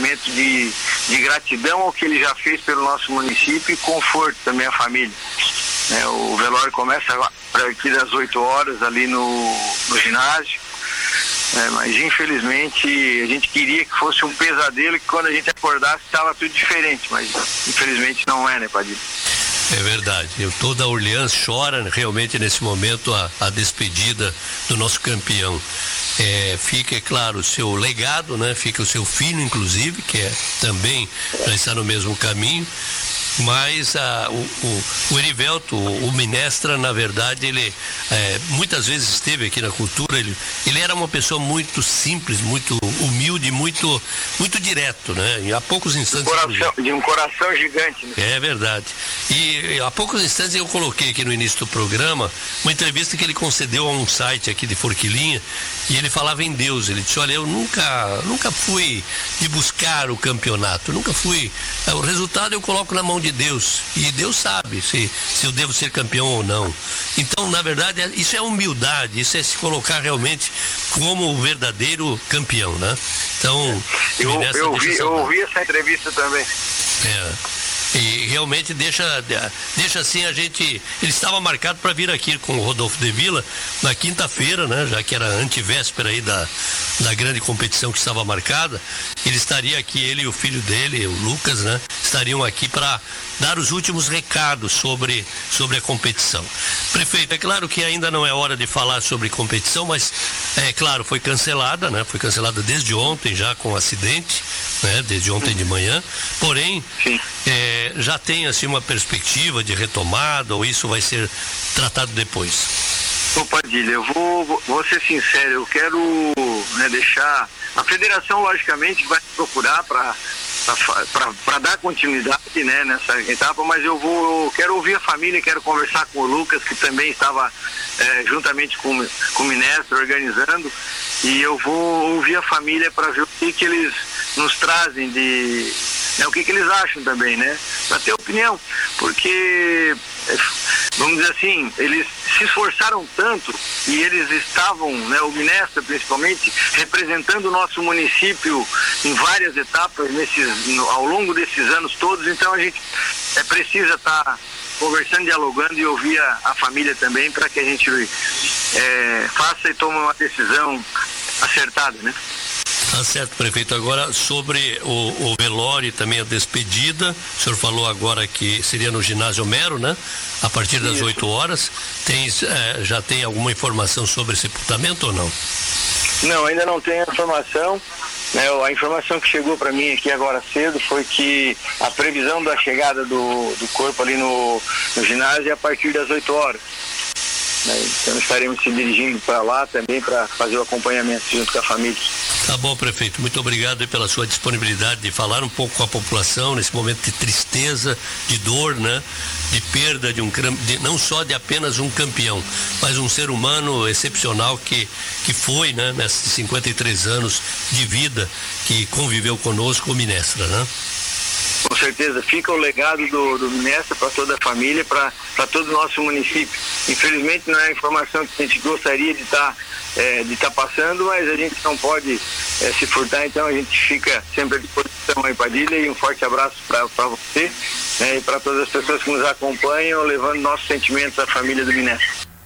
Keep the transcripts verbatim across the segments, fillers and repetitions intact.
sentimento de, de gratidão ao que ele já fez pelo nosso município e conforto também à família. É, o velório começa aqui das oito horas ali no, no ginásio, é, mas infelizmente a gente queria que fosse um pesadelo, que quando a gente acordasse estava tudo diferente, mas infelizmente não é, né, Padilha? É verdade, eu, toda a Orleans chora realmente nesse momento a, a despedida do nosso campeão. É, fica, é claro, o seu legado, né? Fica o seu filho, inclusive, que é, também já está no mesmo caminho. Mas a, o, o, o Erivelto, o, o Minestra, na verdade, ele é, muitas vezes esteve aqui na cultura, ele, ele era uma pessoa muito simples, muito humilde, muito, muito direto, né? E há poucos instantes... Coração, de um coração gigante, né? É verdade. E há poucos instantes eu coloquei aqui no início do programa uma entrevista que ele concedeu a um site aqui de Forquilinha, e ele falava em Deus. Ele disse: olha, eu nunca, nunca fui de buscar o campeonato, nunca fui... O resultado eu coloco na mão de Deus, e Deus sabe se, se eu devo ser campeão ou não. Então, na verdade, isso é humildade, isso é se colocar realmente como o verdadeiro campeão, né? Então, eu, eu, vi, eu ouvi essa entrevista também. É. E realmente deixa, deixa assim a gente... Ele estava marcado para vir aqui com o Rodolfo de Vila na quinta-feira, né? Já que era antivéspera aí da, da grande competição que estava marcada. Ele estaria aqui, ele e o filho dele, o Lucas, né? Estariam aqui para dar os últimos recados sobre, sobre a competição. Prefeito, é claro que ainda não é hora de falar sobre competição, mas é claro, foi cancelada, né? Foi cancelada desde ontem já com acidente, né? Desde ontem de manhã. Porém, é, já tem assim uma perspectiva de retomada, ou isso vai ser tratado depois? Ô Padilha, eu vou, vou ser sincero, eu quero, né, deixar... A federação, logicamente, vai procurar para para dar continuidade, né, nessa etapa, mas eu vou, eu quero ouvir a família, quero conversar com o Lucas, que também estava é, juntamente com, com o Minestra organizando, e eu vou ouvir a família para ver o que, que eles nos trazem de... Né, o que, que eles acham também, né? Para ter opinião, porque, vamos dizer assim, eles se esforçaram tanto e eles estavam, né, o Minestra principalmente, representando o nosso município em várias etapas nesses, no, ao longo desses anos todos, então a gente é, precisa estar tá conversando, dialogando e ouvir a, a família também para que a gente é, faça e tome uma decisão acertada, né? Tá certo, prefeito. Agora, sobre o, o velório e também a despedida, o senhor falou agora que seria no ginásio Homero, né? A partir das oito horas. Tem, é, já tem alguma informação sobre sepultamento ou não? Não, ainda não tem informação. Né? A informação que chegou para mim aqui agora cedo foi que a previsão da chegada do, do corpo ali no, no ginásio é a partir das oito horas. Então estaremos se dirigindo para lá também para fazer o acompanhamento junto com a família. Tá bom, prefeito, muito obrigado pela sua disponibilidade de falar um pouco com a população nesse momento de tristeza, de dor, né? De perda de um de, não só de apenas um campeão, mas um ser humano excepcional que, que foi, né? Nesses cinquenta e três anos de vida que conviveu conosco, o Minestra, né? Com certeza, fica o legado do, do Minestra para toda a família, para todo o nosso município. Infelizmente não é a informação que a gente gostaria de estar tá, é, de tá passando, mas a gente não pode é, se furtar, então a gente fica sempre à disposição aí, Padilha, e um forte abraço para você, né, e para todas as pessoas que nos acompanham, levando nossos sentimentos à família do Minestra.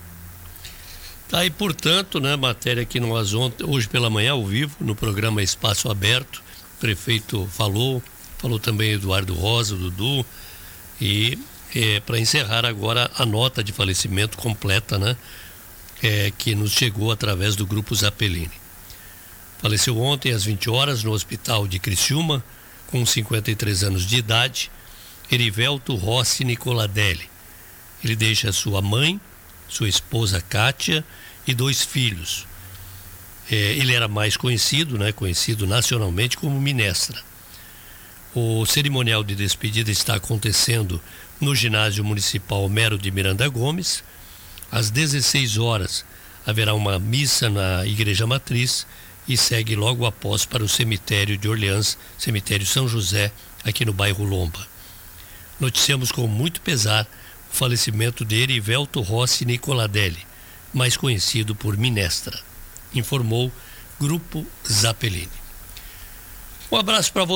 Tá aí, portanto, né, matéria aqui no Azonte, hoje pela manhã, ao vivo, no programa Espaço Aberto, o prefeito falou, falou também Eduardo Rosa, o Dudu, e é, para encerrar agora a nota de falecimento completa, né, é, que nos chegou através do Grupo Zappellini. Faleceu ontem às vinte horas no hospital de Criciúma, com cinquenta e três anos de idade, Erivelto Rossi Nicoladelli. Ele deixa sua mãe, sua esposa Kátia e dois filhos. É, ele era mais conhecido, né, conhecido nacionalmente como Minestra. O cerimonial de despedida está acontecendo no ginásio municipal Homero de Miranda Gomes. Às dezesseis horas haverá uma missa na Igreja Matriz e segue logo após para o cemitério de Orleans, cemitério São José, aqui no bairro Lomba. Noticiamos com muito pesar o falecimento de Erivelto Rossi Nicoladelli, mais conhecido por Minestra, informou Grupo Zappellini. Um abraço para você.